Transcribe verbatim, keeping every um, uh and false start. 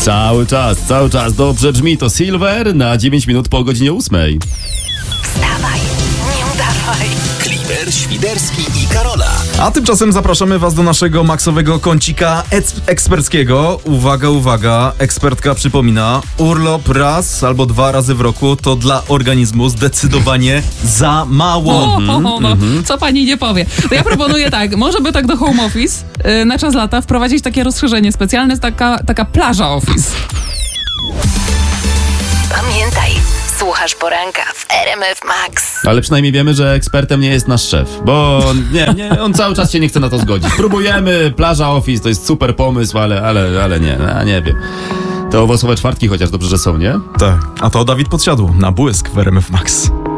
Cały czas, cały czas dobrze brzmi to Silver na dziewięć minut po godzinie ósmej. Wstawaj, nie udawaj. Kliber, Świderski i Karola. A tymczasem zapraszamy was do naszego maksowego kącika ec- eksperckiego. Uwaga, uwaga, ekspertka przypomina, urlop raz albo dwa razy w roku to dla organizmu zdecydowanie za mało. O, o, o, no, co pani nie powie. To ja proponuję tak, może by tak do home office yy, na czas lata wprowadzić takie rozszerzenie specjalne, jest taka, taka plaża office. Pamiętaj, słuchasz poranka w R M F Max. Ale przynajmniej wiemy, że ekspertem nie jest nasz szef, bo on, nie, nie, on cały czas się nie chce na to zgodzić. Próbujemy, plaża office to jest super pomysł, ale, ale, ale nie, a nie wiem. Te owocowe czwartki chociaż dobrze, że są, nie? Tak, a to Dawid Podsiadło na błysk w R M F Max.